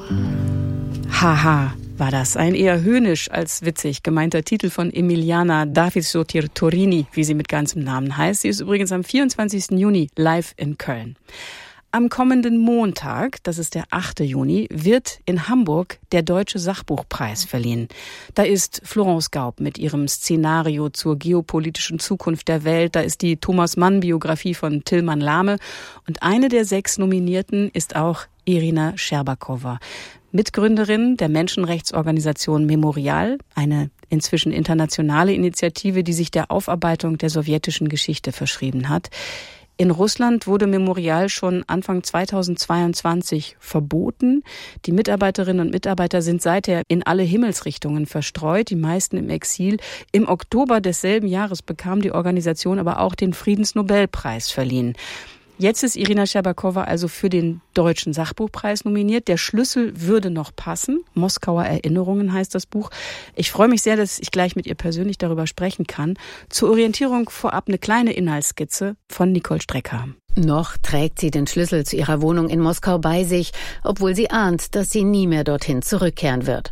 Haha, war das ein eher höhnisch als witzig gemeinter Titel von Emiliana Davidsdottir-Torini, wie sie mit ganzem Namen heißt. Sie ist übrigens am 24. Juni live in Köln. Am kommenden Montag, das ist der 8. Juni, wird in Hamburg der Deutsche Sachbuchpreis verliehen. Da ist Florence Gaub mit ihrem Szenario zur geopolitischen Zukunft der Welt. Da ist die Thomas-Mann-Biografie von Tilman Lahme. Und eine der 6 Nominierten ist auch Irina Scherbakowa, Mitgründerin der Menschenrechtsorganisation Memorial, eine inzwischen internationale Initiative, die sich der Aufarbeitung der sowjetischen Geschichte verschrieben hat. In Russland wurde Memorial schon Anfang 2022 verboten. Die Mitarbeiterinnen und Mitarbeiter sind seither in alle Himmelsrichtungen verstreut, die meisten im Exil. Im Oktober desselben Jahres bekam die Organisation aber auch den Friedensnobelpreis verliehen. Jetzt ist Irina Scherbakowa also für den Deutschen Sachbuchpreis nominiert. Der Schlüssel würde noch passen. Moskauer Erinnerungen heißt das Buch. Ich freue mich sehr, dass ich gleich mit ihr persönlich darüber sprechen kann. Zur Orientierung vorab eine kleine Inhaltsskizze von Nicole Strecker. Noch trägt sie den Schlüssel zu ihrer Wohnung in Moskau bei sich, obwohl sie ahnt, dass sie nie mehr dorthin zurückkehren wird.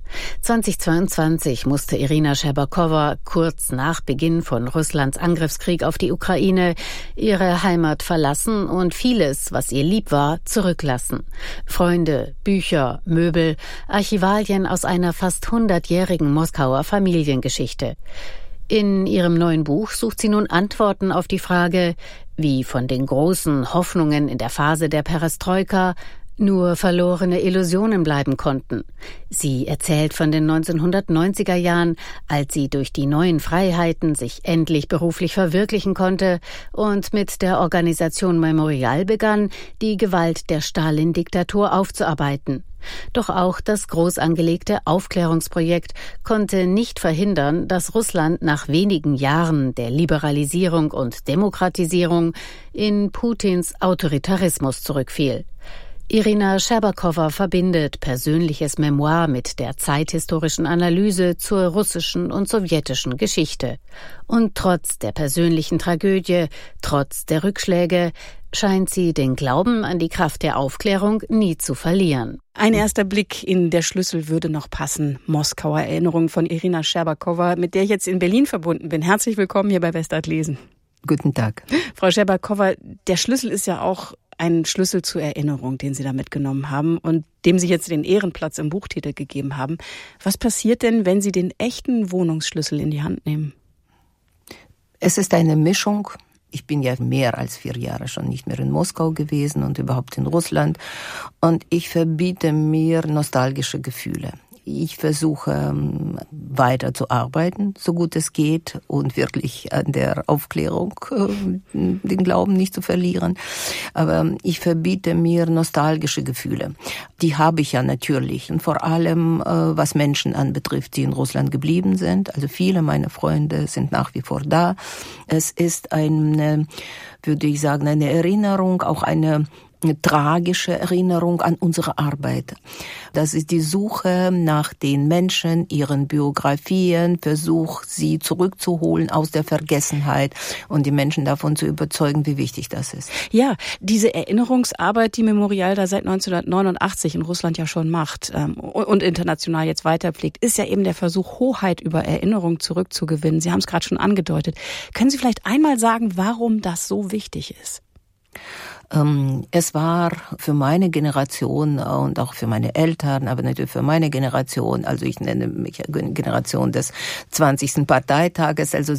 2022 musste Irina Scherbakowa kurz nach Beginn von Russlands Angriffskrieg auf die Ukraine ihre Heimat verlassen und vieles, was ihr lieb war, zurücklassen. Freunde, Bücher, Möbel, Archivalien aus einer fast 100-jährigen Moskauer Familiengeschichte. In ihrem neuen Buch sucht sie nun Antworten auf die Frage, wie von den großen Hoffnungen in der Phase der Perestroika nur verlorene Illusionen bleiben konnten. Sie erzählt von den 1990er Jahren, als sie durch die neuen Freiheiten sich endlich beruflich verwirklichen konnte und mit der Organisation Memorial begann, die Gewalt der Stalin-Diktatur aufzuarbeiten. Doch auch das groß angelegte Aufklärungsprojekt konnte nicht verhindern, dass Russland nach wenigen Jahren der Liberalisierung und Demokratisierung in Putins Autoritarismus zurückfiel. Irina Scherbakowa verbindet persönliches Memoir mit der zeithistorischen Analyse zur russischen und sowjetischen Geschichte. Und trotz der persönlichen Tragödie, trotz der Rückschläge, scheint sie den Glauben an die Kraft der Aufklärung nie zu verlieren. Ein erster Blick in Der Schlüssel würde noch passen. Moskauer Erinnerungen von Irina Scherbakowa, mit der ich jetzt in Berlin verbunden bin. Herzlich willkommen hier bei Westart lesen. Guten Tag. Frau Scherbakowa, der Schlüssel ist ja auch ein Schlüssel zur Erinnerung, den Sie da mitgenommen haben und dem Sie jetzt den Ehrenplatz im Buchtitel gegeben haben. Was passiert denn, wenn Sie den echten Wohnungsschlüssel in die Hand nehmen? Es ist eine Mischung. Ich bin ja mehr als 4 Jahre schon nicht mehr in Moskau gewesen und überhaupt in Russland. Und ich verbiete mir nostalgische Gefühle. Ich versuche weiter zu arbeiten, so gut es geht, und wirklich an der Aufklärung den Glauben nicht zu verlieren. Aber ich verbiete mir nostalgische Gefühle. Die habe ich ja natürlich. Und vor allem, was Menschen anbetrifft, die in Russland geblieben sind. Also viele meiner Freunde sind nach wie vor da. Es ist eine, würde ich sagen, eine Erinnerung, auch eine tragische Erinnerung an unsere Arbeit. Das ist die Suche nach den Menschen, ihren Biografien, Versuch, sie zurückzuholen aus der Vergessenheit und die Menschen davon zu überzeugen, wie wichtig das ist. Ja, diese Erinnerungsarbeit, die Memorial da seit 1989 in Russland ja schon macht und international jetzt weiterpflegt, ist ja eben der Versuch, Hoheit über Erinnerung zurückzugewinnen. Sie haben es gerade schon angedeutet. Können Sie vielleicht einmal sagen, warum das so wichtig ist? Es war für meine Generation und auch für meine Eltern, aber natürlich für meine Generation, also ich nenne mich Generation des 20. Parteitages, also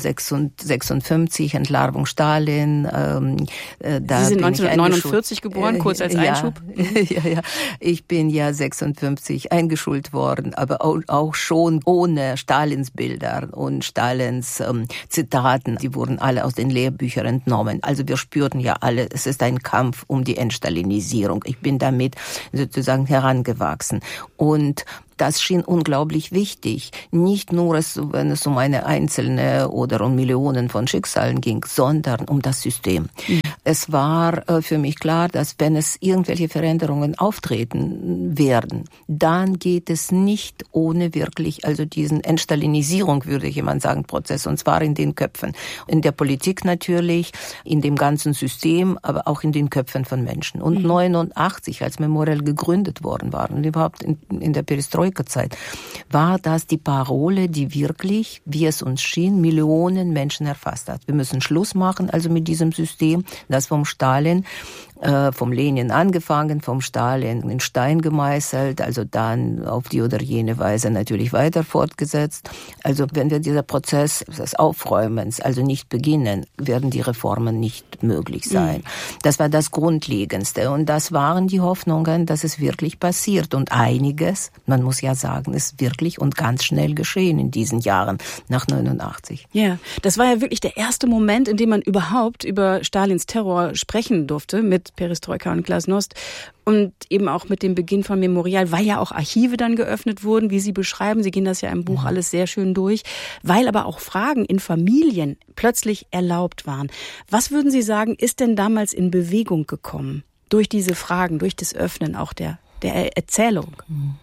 56, Entlarvung Stalin. Sie sind 1949 geboren, kurz als Einschub? Ja, ich bin ja 56 eingeschult worden, aber auch schon ohne Stalins Bilder und Stalins Zitaten. Die wurden alle aus den Lehrbüchern entnommen. Also wir spürten ja alle, es ist ein Kampf um die Entstalinisierung. Ich bin damit sozusagen herangewachsen. Und das schien unglaublich wichtig. Nicht nur, wenn es um eine einzelne oder um Millionen von Schicksalen ging, sondern um das System. Es war für mich klar, dass wenn es irgendwelche Veränderungen auftreten werden, dann geht es nicht ohne wirklich, also diesen Entstalinisierung, würde jemand sagen, Prozess, und zwar in den Köpfen. In der Politik natürlich, in dem ganzen System, aber auch in den Köpfen von Menschen. Und 89, als Memorial gegründet worden war und überhaupt in der Perestroika-Zeit, war das die Parole, die wirklich, wie es uns schien, Millionen Menschen erfasst hat. Wir müssen Schluss machen, also mit diesem System, das vom Stalin, vom Lenin angefangen, vom Stalin in Stein gemeißelt, also dann auf die oder jene Weise natürlich weiter fortgesetzt. Also wenn wir dieser Prozess des Aufräumens also nicht beginnen, werden die Reformen nicht möglich sein. Das war das Grundlegendste und das waren die Hoffnungen, dass es wirklich passiert und einiges, man muss ja sagen, ist wirklich und ganz schnell geschehen in diesen Jahren nach 89. Ja, das war ja wirklich der erste Moment, in dem man überhaupt über Stalins Terror sprechen durfte mit Perestroika und Glasnost und eben auch mit dem Beginn von Memorial, weil ja auch Archive dann geöffnet wurden, wie Sie beschreiben. Sie gehen das ja im Buch alles sehr schön durch, weil aber auch Fragen in Familien plötzlich erlaubt waren. Was würden Sie sagen, ist denn damals in Bewegung gekommen? Durch diese Fragen, durch das Öffnen auch der Erzählung?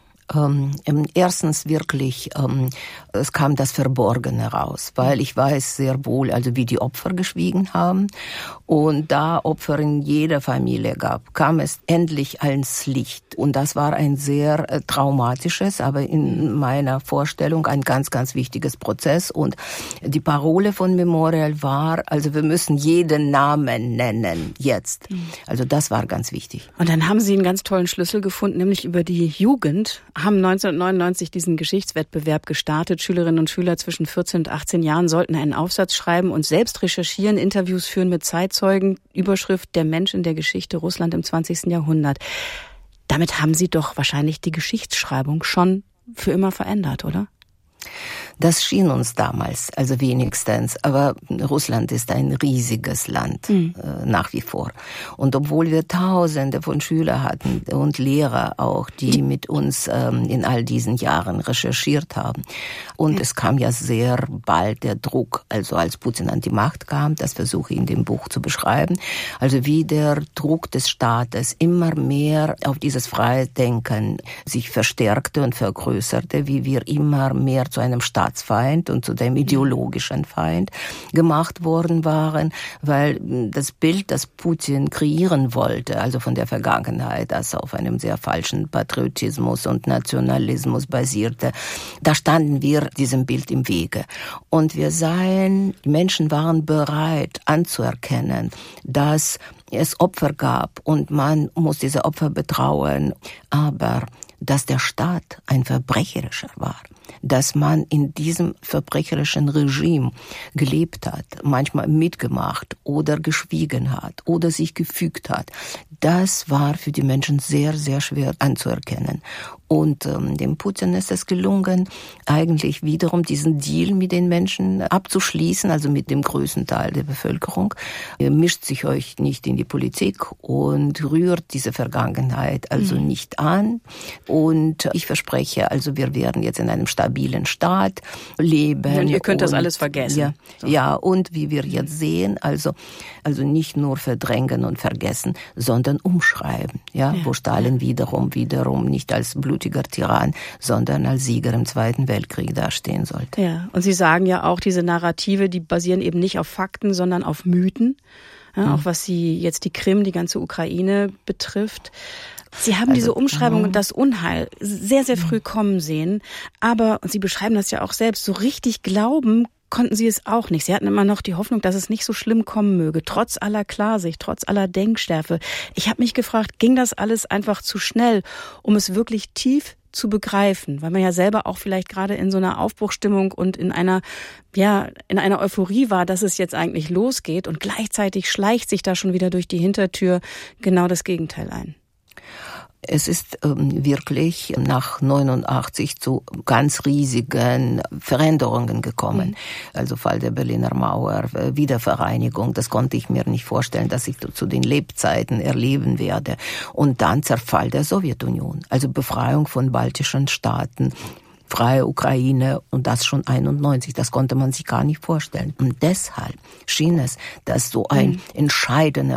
Erstens wirklich, es kam das Verborgene raus, weil ich weiß sehr wohl, also wie die Opfer geschwiegen haben. Und da Opfer in jeder Familie gab, kam es endlich ans Licht. Und das war ein sehr traumatisches, aber in meiner Vorstellung ein ganz, ganz wichtiges Prozess. Und die Parole von Memorial war, also wir müssen jeden Namen nennen, jetzt. Also das war ganz wichtig. Und dann haben Sie einen ganz tollen Schlüssel gefunden, nämlich über die Jugend. Haben 1999 diesen Geschichtswettbewerb gestartet. Schülerinnen und Schüler zwischen 14 und 18 Jahren sollten einen Aufsatz schreiben und selbst recherchieren, Interviews führen mit Zeitzeugen. Überschrift: Der Mensch in der Geschichte Russland im 20. Jahrhundert. Damit haben Sie doch wahrscheinlich die Geschichtsschreibung schon für immer verändert, oder? Das schien uns damals, also wenigstens. Aber Russland ist ein riesiges Land, nach wie vor. Und obwohl wir Tausende von Schülern hatten und Lehrer auch, die mit uns in all diesen Jahren recherchiert haben. Und es kam ja sehr bald der Druck, also als Putin an die Macht kam, das versuche ich in dem Buch zu beschreiben, also wie der Druck des Staates immer mehr auf dieses freie Denken sich verstärkte und vergrößerte, wie wir immer mehr zu einem Staatsfeind und zu dem ideologischen Feind gemacht worden waren, weil das Bild, das Putin kreieren wollte, also von der Vergangenheit, das auf einem sehr falschen Patriotismus und Nationalismus basierte, da standen wir diesem Bild im Wege. Und die Menschen waren bereit anzuerkennen, dass es Opfer gab und man muss diese Opfer betrauen, aber dass der Staat ein verbrecherischer war, dass man in diesem verbrecherischen Regime gelebt hat, manchmal mitgemacht oder geschwiegen hat oder sich gefügt hat. Das war für die Menschen sehr, sehr schwer anzuerkennen. Und dem Putin ist es gelungen, eigentlich wiederum diesen Deal mit den Menschen abzuschließen, also mit dem größten Teil der Bevölkerung. Ihr mischt sich euch nicht in die Politik und rührt diese Vergangenheit also nicht an. Und ich verspreche, also wir werden jetzt in einem stabilen Staat leben. Und ihr könnt das alles vergessen. Ja, so. Ja, und wie wir jetzt sehen, also nicht nur verdrängen und vergessen, sondern umschreiben, ja, wo Stalin wiederum nicht als blutiger Tyrann, sondern als Sieger im Zweiten Weltkrieg dastehen sollte. Ja, und Sie sagen ja auch, diese Narrative, die basieren eben nicht auf Fakten, sondern auf Mythen, ja, auch was die Krim, die ganze Ukraine betrifft. Sie haben diese Umschreibung und das Unheil sehr, sehr früh kommen sehen, aber, und Sie beschreiben das ja auch selbst, so richtig glauben konnten Sie es auch nicht. Sie hatten immer noch die Hoffnung, dass es nicht so schlimm kommen möge, trotz aller Klarsicht, trotz aller Denkschärfe. Ich habe mich gefragt, ging das alles einfach zu schnell, um es wirklich tief zu begreifen, weil man ja selber auch vielleicht gerade in so einer Aufbruchsstimmung und in einer Euphorie war, dass es jetzt eigentlich losgeht, und gleichzeitig schleicht sich da schon wieder durch die Hintertür genau das Gegenteil ein. Es ist wirklich nach 89 zu ganz riesigen Veränderungen gekommen. Also Fall der Berliner Mauer, Wiedervereinigung, das konnte ich mir nicht vorstellen, dass ich zu den Lebzeiten erleben werde. Und dann Zerfall der Sowjetunion, also Befreiung von baltischen Staaten, freie Ukraine, und das schon 91. Das konnte man sich gar nicht vorstellen. Und deshalb schien es, dass so ein entscheidender